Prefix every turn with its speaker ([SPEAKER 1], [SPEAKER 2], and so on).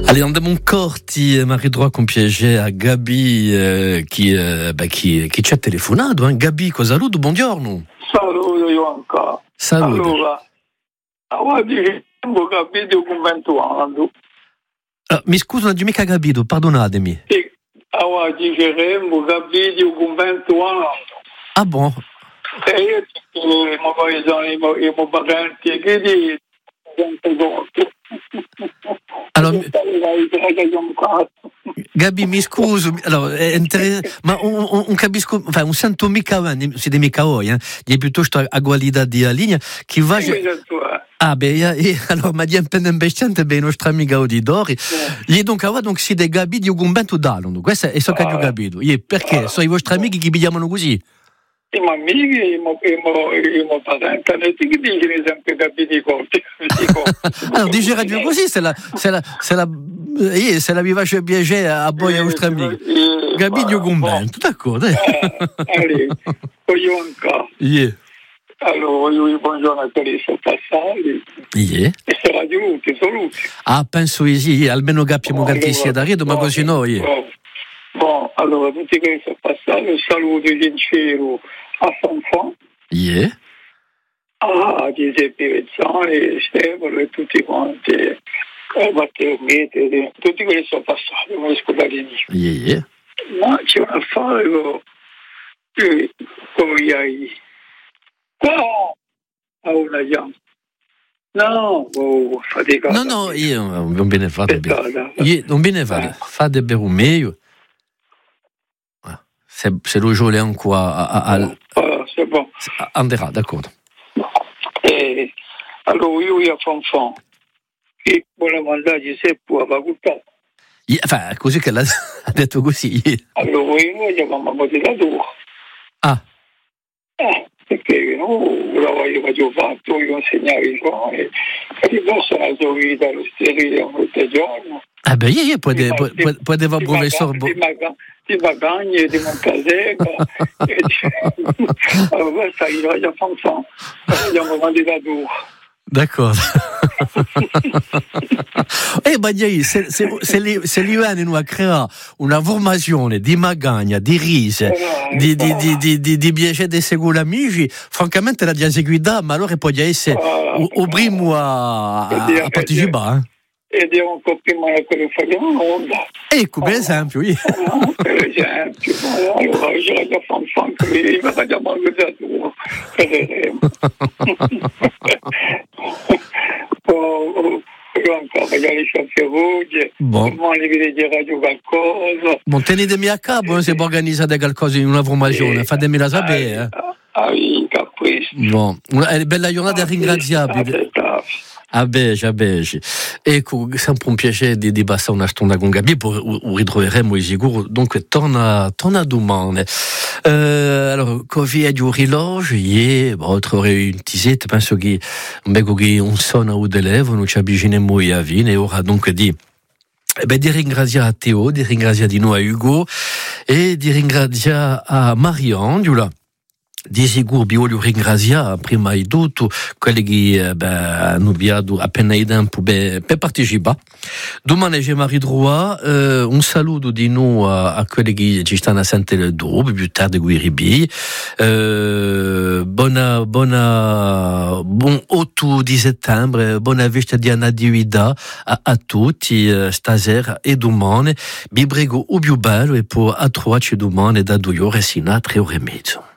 [SPEAKER 1] Allez, on mon corti Marie-Droit con piégé a Gabi qui ci ha telefonato. Gabi, cosa saluto, buongiorno.
[SPEAKER 2] Saluto Ionca.
[SPEAKER 1] Saluto.
[SPEAKER 2] Allora, oggi Gabi di un 21
[SPEAKER 1] mi scuso, non ho mica capito, perdonatemi.
[SPEAKER 2] Sì, oggi diremo Gabi di un 21
[SPEAKER 1] Ah, bon.
[SPEAKER 2] E io i miei parenti che di
[SPEAKER 1] Allora, Gabi, mi scuso, allora, ma un capisco, enfin, un sento mica, siete mica voi, è piuttosto a qualità di linea, che va... Ah, allora, ma di un penno imbestiante, i nostri amici auditori, gli donc, donc, si dei Gabi di un bento d'allo, questo è ciò che ho capito, perché sono i vostri amici che vi chiamano così?
[SPEAKER 2] I miei amici, i miei parenti, che dicono sempre Gabi di Corti.
[SPEAKER 1] Allora, dice radio così, se la vivace piacere a voi ai vostri amici. Gabi di un convento, d'accordo.
[SPEAKER 2] Allora, Ionca. Allora, io buongiorno a tutti sono passati. E sarà di tutti, saluti.
[SPEAKER 1] Ah, penso di sì, almeno capiamo che sia da ridere, ma così noi.
[SPEAKER 2] Bon, allora, tutti quelli sono passati, un saluto sincero a Fanfan. A Giuseppe Vezzani, Stefano e tutti quanti, Matteo Miete, tutti quelli sono passati, non riesco da dire. Ma c'è un affare come ieri. Qua a una giamma. No, fatica.
[SPEAKER 1] No, io non me ne fate bene. Non me ne fate per un meglio. Se lo gioco ancora
[SPEAKER 2] c'est bon.
[SPEAKER 1] Andrà, d'accordo.
[SPEAKER 2] Allora io a Fanfan che vuole mandare Giuseppe a facoltà.
[SPEAKER 1] Enfin, così che l'ha detto così.
[SPEAKER 2] Allora io gli avevamo motivato. Perché io facevo fatto, io insegnavo i giovani, e ti possono la sua vita, lo sterile, molti giorni.
[SPEAKER 1] Io poteva professore...
[SPEAKER 2] Di Bagagne, di Montesega, allora questa io voglio Fanfan, abbiamo candidato.
[SPEAKER 1] D'accordo. Se l'Iran non ha creato una formazione di magagna, di rise, di piacere di seguire amici, francamente la diaseguità, ma allora può essere il primo a partecipare.
[SPEAKER 2] E devo un po' prima che facciamo onda.
[SPEAKER 1] Ecco, per esempio.
[SPEAKER 2] Per esempio, allora io la già Fanfan, che mi facciamo anche da tu, vedremo. Magari c'è voce, domani vi leggerò qualcosa.
[SPEAKER 1] Tenetemi a capo se può organizzare qualcosa in una formazione, fatemela sapere.
[SPEAKER 2] Capriccio.
[SPEAKER 1] È bella giornata ringraziabile. A beige. Ecco, sempre un piacere di passare una stonda con Gabi, poi ritroveremo sicuro, dunque torna domani. Allora, così è di un riloge, troveremo un tisette, penso che un sonno o dell'evo, non ci avviciniamo a Vine, e ora dunque di ringraziare a Teo, di ringraziare di noi a Ugo, e di ringraziare a Marion, di sicuro vi voglio ringraziare prima di tutto quelli che hanno avviato appena il tempo per partecipare. Domani c'è Marie-Droit, un saluto di noi a quelli che ci stanno a sentire dopo, più tardi qui ribi. Buon 8 di settembre, buona vista di Natività a tutti stasera e domani. Vi prego o più bello e poi a trovarci domani da 2 ore sino a 3 ore e mezzo.